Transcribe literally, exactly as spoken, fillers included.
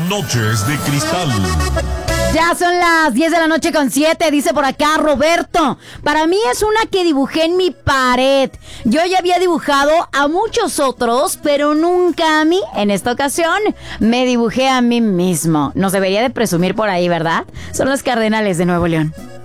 Noches de Cristal. Ya son las diez de la noche con siete, dice por acá Roberto. Para mí es una que dibujé en mi pared. Yo ya había dibujado a muchos otros, pero nunca a mí. En esta ocasión me dibujé a mí mismo. Nos debería de presumir por ahí, ¿verdad? Son los Cardenales de Nuevo León.